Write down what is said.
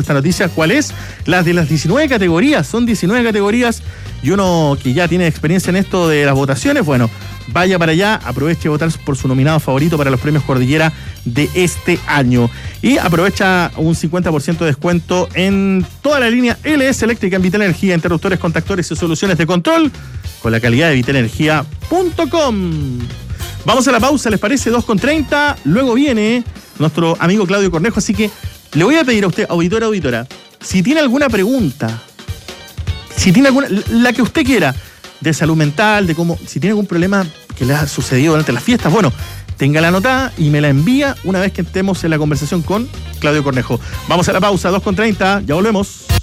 esta noticia. ¿Cuál es? Las de las 19 categorías. Son 19 categorías y uno que ya tiene experiencia en esto de las votaciones, bueno, vaya para allá, aproveche votar por su nominado favorito para los premios Cordillera de este año. Y aprovecha un 50% de descuento en toda la línea LS Eléctrica en Vital Energía, interruptores, contactores y soluciones de control con la calidad de vitalenergia.com. Vamos a la pausa, ¿les parece? 2:30. Luego viene nuestro amigo Claudio Cornejo, así que le voy a pedir a usted, auditora, si tiene alguna pregunta, si tiene alguna, la que usted quiera, de salud mental, de cómo, si tiene algún problema que le ha sucedido durante las fiestas, bueno, téngala anotada y me la envía una vez que estemos en la conversación con Claudio Cornejo. Vamos a la pausa, 2:30, ya volvemos.